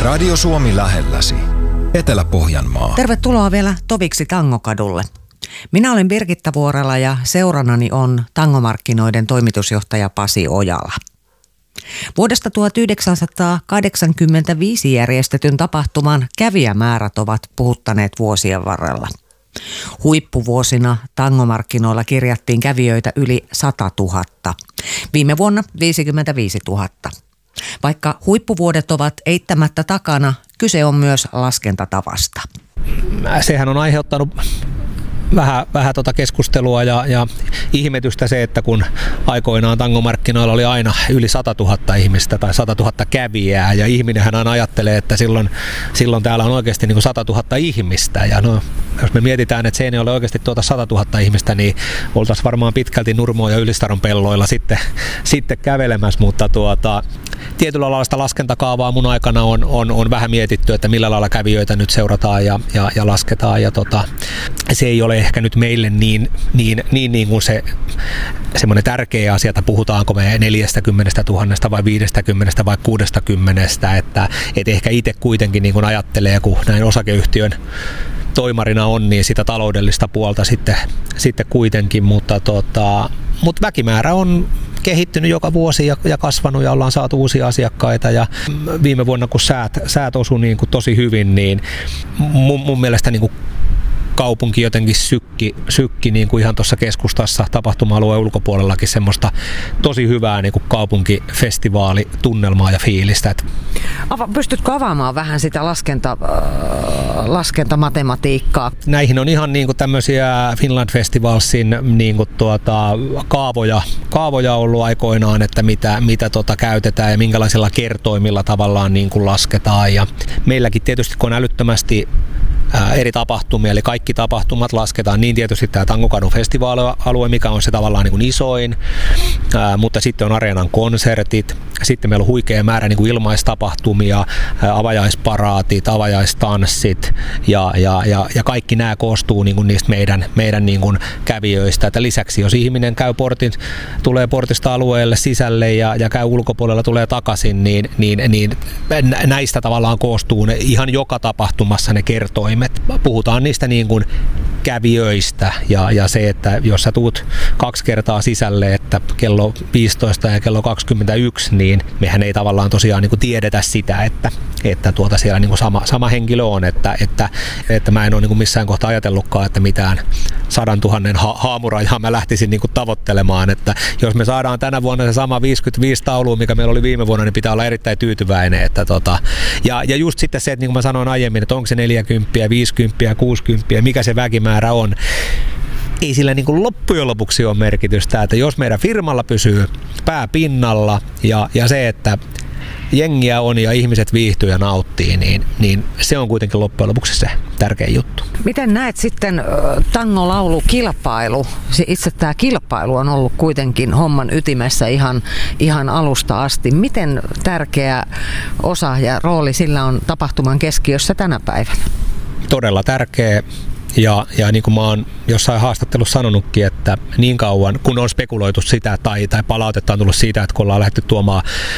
Radio Suomi lähelläsi. Etelä-Pohjanmaa. Tervetuloa vielä toviksi Tangokadulle. Minä olen Birgitta Vuorela ja seurannani on tangomarkkinoiden toimitusjohtaja Pasi Ojala. Vuodesta 1985 järjestetyn tapahtuman kävijämäärät ovat puhuttaneet vuosien varrella. Huippuvuosina tangomarkkinoilla kirjattiin kävijöitä yli 100 000. Viime vuonna 55 000. Vaikka huippuvuodet ovat eittämättä takana, kyse on myös laskentatavasta. Sehän on aiheuttanut vähän keskustelua ja ihmetystä se, että kun aikoinaan tangomarkkinoilla oli aina yli 100 000 ihmistä tai 100 000 kävijää ja ihminenhän aina ajattelee, että silloin täällä on oikeasti niin kuin 100 000 ihmistä ja no, jos me mietitään, että se ei ole oikeasti 100 000 ihmistä, niin oltaisiin varmaan pitkälti Nurmoon ja Ylistaron pelloilla sitten kävelemässä, mutta tietyllä lailla sitä laskentakaavaa mun aikana on vähän mietitty, että millä lailla kävijöitä nyt seurataan ja lasketaan ja se ei ole ehkä nyt meille niin kuin se semmoinen tärkeä asia, että puhutaanko me 40 000 vai 50 vai 60, että ehkä itse kuitenkin niin kuin ajattelee, kun näin osakeyhtiön toimarina on, niin sitä taloudellista puolta sitten kuitenkin, mutta väkimäärä on kehittynyt joka vuosi ja kasvanut ja ollaan saatu uusia asiakkaita ja viime vuonna kun säät osui niin kuin tosi hyvin, niin mun mielestä niin kuin kaupunki jotenkin sykki niin kuin ihan tuossa keskustassa tapahtuma-alueen ulkopuolellakin semmoista tosi hyvää niin kuin kaupunkifestivaalitunnelmaa ja fiilistä. Pystytkö avaamaan vähän sitä laskentamatematiikkaa? Näihin on ihan niin kuin tämmöisiä Finland Festivalsin niin kuin kaavoja ollut aikoinaan, että mitä käytetään ja minkälaisilla kertoimilla tavallaan niin kuin lasketaan. Ja meilläkin tietysti kun on älyttömästi eri tapahtumia, eli kaikki tapahtumat lasketaan, niin tietysti tämä Tangokadun festivaalialue, mikä on se tavallaan niin kuin isoin, mutta sitten on areenan konsertit, sitten meillä on huikea määrä niin kuin ilmaistapahtumia, avajaisparaatit, avajaistanssit ja kaikki nämä koostuu niin kuin niistä meidän niin kuin kävijöistä. Että lisäksi jos ihminen tulee portista alueelle sisälle ja käy ulkopuolella, tulee takaisin, niin näistä tavallaan koostuu ihan joka tapahtumassa ne kertoimet. Puhutaan niistä niin kuin kävijöistä ja se, että jos sä tuut 2 kertaa sisälle, että kello 15 ja kello 21, niin mehän ei tavallaan tosiaan niin kuin tiedetä sitä, että siellä niin kuin sama henkilö on, että mä en ole niin kuin missään kohtaa ajatellutkaan, että mitään 100 000 haamurajaa mä lähtisin niin kuin tavoittelemaan, että jos me saadaan tänä vuonna se sama 55 taulua, mikä meillä oli viime vuonna, niin pitää olla erittäin tyytyväinen, ja just sitten se, että niin kuin mä sanoin aiemmin, että onko se 40, 50, 60, mikä se väkimäärä on, ei sillä niin kuin loppujen lopuksi ole merkitystä, että jos meidän firmalla pysyy pää pinnalla ja se, että jengiä on ja ihmiset viihtyy ja nauttii, niin se on kuitenkin loppujen lopuksi se tärkein juttu. Miten näet sitten tangolaulukilpailu? Itse tämä kilpailu on ollut kuitenkin homman ytimessä ihan alusta asti. Miten tärkeä osa ja rooli sillä on tapahtuman keskiössä tänä päivänä? Todella tärkeä. Ja niin kuin mä oon jossain haastattelussa sanonutkin, että niin kauan kun on spekuloitu sitä tai palautetta on tullut siitä, että kun ollaan lähdetty tuomaan